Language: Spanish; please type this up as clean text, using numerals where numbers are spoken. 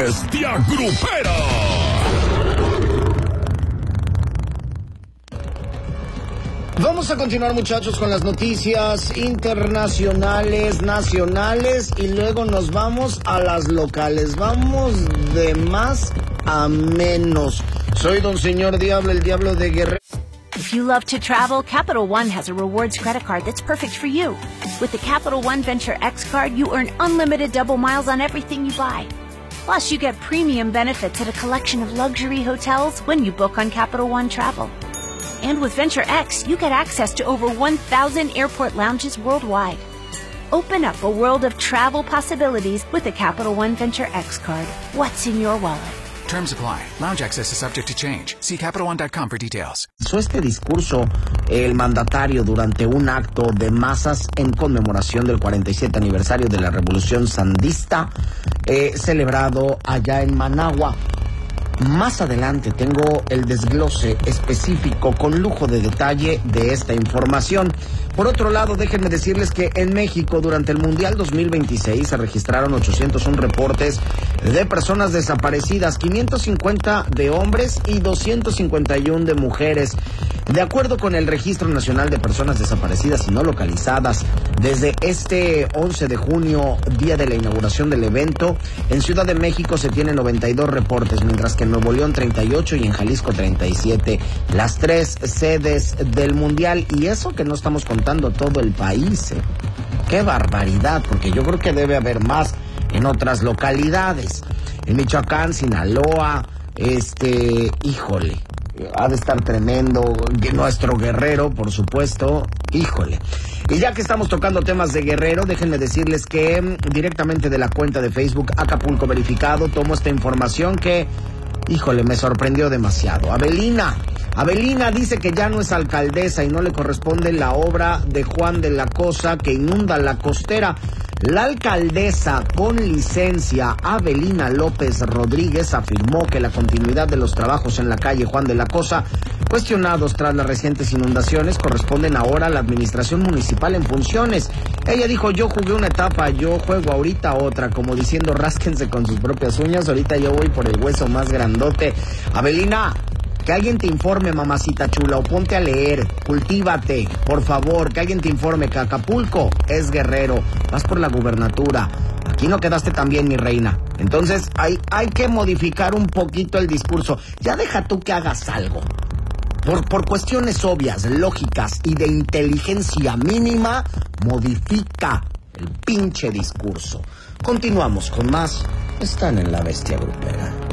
Bestia Grupera. Vamos a continuar, muchachos, con las noticias internacionales, nacionales, y luego nos vamos a las locales. Vamos de más a menos. Soy Don Señor Diablo, el Diablo de Guerrero. If you love to travel, Capital One has a rewards credit card that's perfect for you. With the Capital One Venture X card, you earn unlimited double miles on everything you buy. Plus, you get premium benefits at a collection of luxury hotels when you book on Capital One Travel. And with Venture X, you get access to over 1,000 airport lounges worldwide. Open up a world of travel possibilities with the Capital One Venture X card. What's in your wallet? Terms apply. Lounge access is subject to change. See CapitalOne.com for details. Hizo este discurso el mandatario durante un acto de masas en conmemoración del 47 aniversario de la Revolución Sandinista, celebrado allá en Managua. Más adelante tengo el desglose específico con lujo de detalle de esta información. Por otro lado, déjenme decirles que en México durante el Mundial 2026 se registraron 801 reportes de personas desaparecidas, 550 de hombres y 251 de mujeres. De acuerdo con el Registro Nacional de Personas Desaparecidas y No Localizadas, desde este 11 de junio, día de la inauguración del evento, en Ciudad de México se tienen 92 reportes, mientras que en Nuevo León 38 y en Jalisco 37, las tres sedes del Mundial. Y eso que no estamos contando todo el país, ¿eh? ¡Qué barbaridad! Porque yo creo que debe haber más en otras localidades. En Michoacán, Sinaloa, híjole, ha de estar tremendo. Nuestro Guerrero, por supuesto, híjole. Y ya que estamos tocando temas de Guerrero, déjenme decirles que directamente de la cuenta de Facebook Acapulco Verificado tomo esta información que, híjole, me sorprendió demasiado. Avelina dice que ya no es alcaldesa y no le corresponde la obra de Juan de la Cosa que inunda la costera. La alcaldesa con licencia, Avelina López Rodríguez, afirmó que la continuidad de los trabajos en la calle Juan de la Cosa, cuestionados tras las recientes inundaciones, corresponden ahora a la administración municipal en funciones. Ella dijo: yo jugué una etapa, yo juego ahorita otra, como diciendo, rásquense con sus propias uñas, ahorita yo voy por el hueso más grandote. Avelina, que alguien te informe, mamacita chula, o ponte a leer, cultívate, por favor, que alguien te informe que Acapulco es Guerrero, vas por la gubernatura, aquí no quedaste tan bien, mi reina. Entonces hay que modificar un poquito el discurso, ya deja tú que hagas algo. Por cuestiones obvias, lógicas y de inteligencia mínima, modifica el pinche discurso. Continuamos con más, están en La Bestia Grupera.